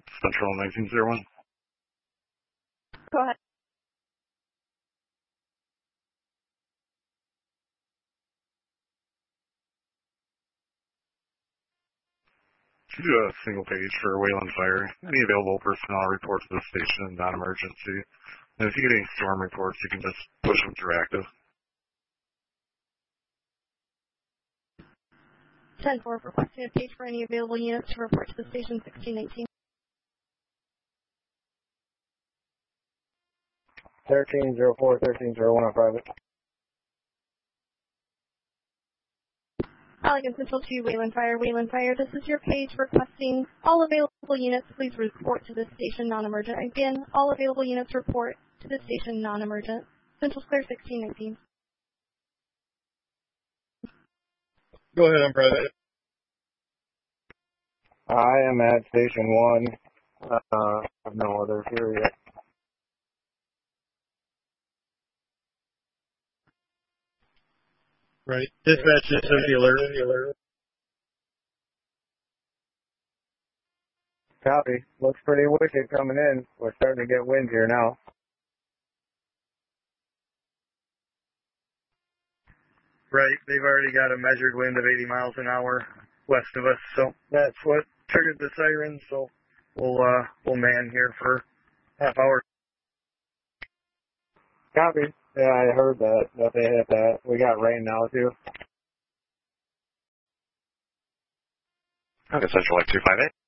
Central 1901. Go ahead. Could you do a single page for Wayland Fire? Any available personnel report to the station, non-emergency. And if you get any storm reports, you can just push them through active. 10-4, requesting a page for any available units to report to the station 1619. 1304, 1301 on private. Allegan Central to Wayland Fire. Wayland Fire, this is your page requesting all available units. Please report to the station non-emergent. Again, all available units report to the station non-emergent. Central Square 1619. Go ahead, I'm private. I am at station 1. I have no other here yet. Right. Dispatch is the alert. Copy. Looks pretty wicked coming in. We're starting to get wind here now. Right. They've already got a measured wind of 80 miles an hour west of us, so that's what triggered the siren. So we'll man here for half hour. Copy. Yeah, I heard that they hit that. We got rain now too. Okay, Central 258.